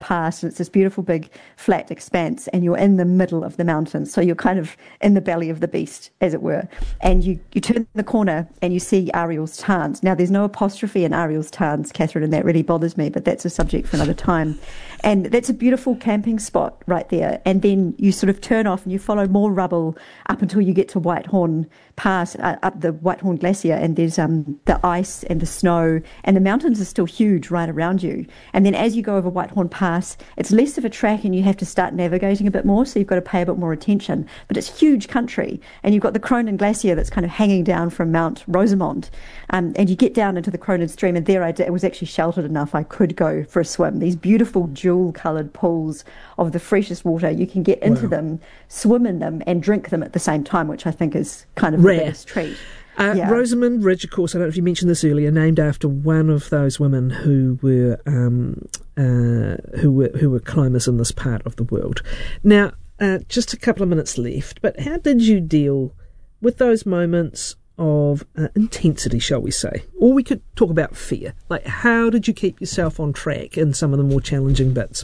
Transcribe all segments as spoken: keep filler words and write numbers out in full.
pass, and it's this beautiful big flat expanse, and you're in the middle of the mountains. So you're kind of in the belly of the beast, as it were. And you, you turn the corner and you see Ariel's Tarns. Now, there's no apostrophe in Ariel's Tarns, Catherine, and that really bothers me, but that's a subject for another time. And that's a beautiful camping spot right there. And then you sort of turn off and you follow more rubble up until you get to Whitehorn Pass, uh, up the Whitehorn Glacier, and there's um, the ice and the snow, and the mountains are still huge right around you. And then as you go over Whitehorn Pass, it's less of a track and you have to start navigating a bit more, so you've got to pay a bit more attention. But it's huge country, and you've got the Cronin Glacier that's kind of hanging down from Mount Rosamond. Um, and you get down into the Cronin Stream, and there I did, it was actually sheltered enough I could go for a swim. These beautiful jewel-coloured pools of the freshest water. You can get into wow. them, swim in them, and drink them at the same time, which I think is kind of rare. The biggest treat. Uh, yeah. Rosamond Ridge, of course, I don't know if you mentioned this earlier, named after one of those women who were um, uh, who were who were climbers in this part of the world. Now, uh, just a couple of minutes left, but how did you deal with those moments of uh, intensity, shall we say? Or we could talk about fear. Like, how did you keep yourself on track in some of the more challenging bits?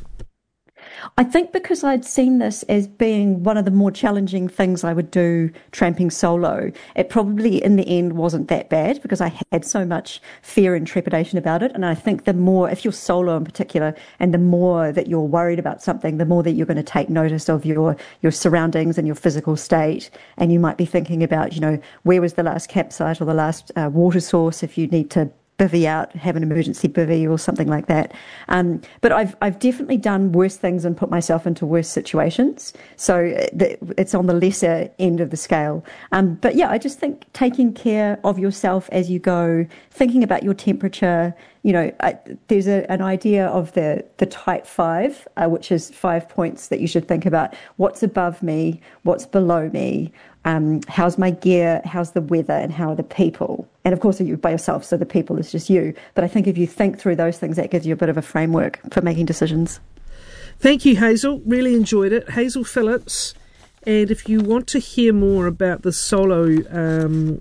I think because I'd seen this as being one of the more challenging things I would do tramping solo, it probably in the end wasn't that bad because I had so much fear and trepidation about it. And I think the more, if you're solo in particular, and the more that you're worried about something, the more that you're going to take notice of your, your surroundings and your physical state. And you might be thinking about, you know, where was the last campsite or the last uh, water source if you need to bivvy out, have an emergency bivvy or something like that. Um, but I've I've definitely done worse things and put myself into worse situations. So the, it's on the lesser end of the scale. Um, but yeah, I just think taking care of yourself as you go, thinking about your temperature. You know, I, there's a, an idea of the, the type five, uh, which is five points that you should think about. What's above me? What's below me? Um, how's my gear? How's the weather? And how are the people? And of course, you're by yourself, so the people is just you. But I think if you think through those things, that gives you a bit of a framework for making decisions. Thank you, Hazel. Really enjoyed it. Hazel Phillips. And if you want to hear more about the solo um,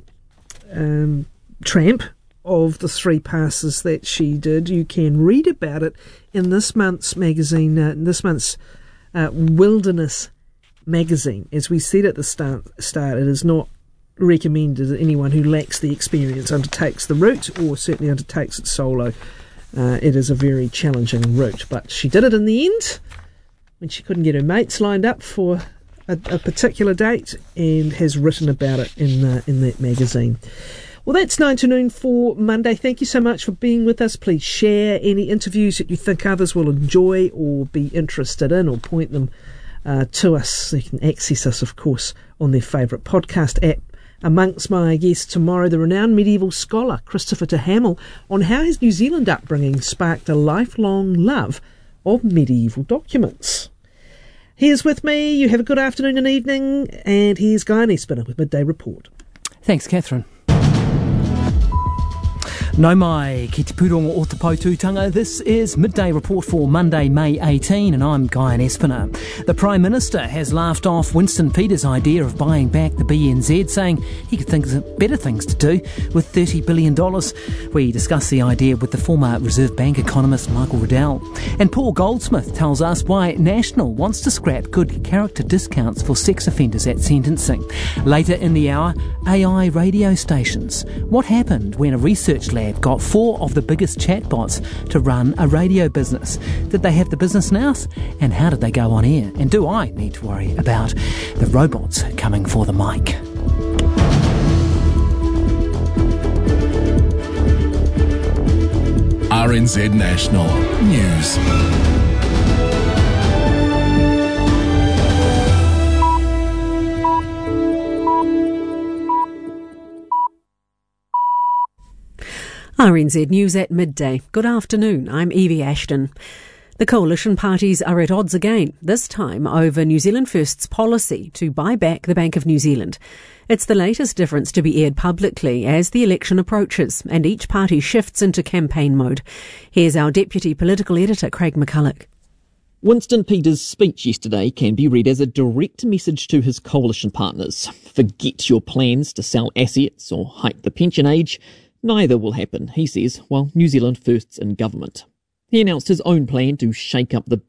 um, tramp of the three passes that she did, you can read about it in this month's magazine, uh, this month's uh, Wilderness magazine. As we said at the start, start, it is not recommended that anyone who lacks the experience undertakes the route, or certainly undertakes it solo. Uh, it is a very challenging route, but she did it in the end when she couldn't get her mates lined up for a, a particular date, and has written about it in uh, in that magazine. Well, that's nine to noon for Monday. Thank you so much for being with us. Please share any interviews that you think others will enjoy or be interested in, or point them uh, to us. You can access us, of course, on their favourite podcast app. Amongst my guests tomorrow, the renowned medieval scholar Christopher Te Hamel on how his New Zealand upbringing sparked a lifelong love of medieval documents. Here's with me. You have a good afternoon and evening. And here's Guy Espiner with Midday Report. Thanks, Catherine. Nau mai, ki te pūrongo o te Pautūtanga. This is Midday Report for Monday, May eighteenth, and I'm Guy Espiner. The Prime Minister has laughed off Winston Peters' idea of buying back the B N Z, saying he could think of better things to do with thirty billion dollars. We discuss the idea with the former Reserve Bank economist Michael Riddell. And Paul Goldsmith tells us why National wants to scrap good character discounts for sex offenders at sentencing. Later in the hour, A I radio stations. What happened when a research lab got four of the biggest chatbots to run a radio business? Did they have the business nous? And how did they go on air? And do I need to worry about the robots coming for the mic? R N Z National News. R N Z News at midday. Good afternoon, I'm Evie Ashton. The coalition parties are at odds again, this time over New Zealand First's policy to buy back the Bank of New Zealand. It's the latest difference to be aired publicly as the election approaches and each party shifts into campaign mode. Here's our Deputy Political Editor, Craig McCulloch. Winston Peters' speech yesterday can be read as a direct message to his coalition partners. Forget your plans to sell assets or hike the pension age. Neither will happen, he says, while New Zealand First's in government. He announced his own plan to shake up the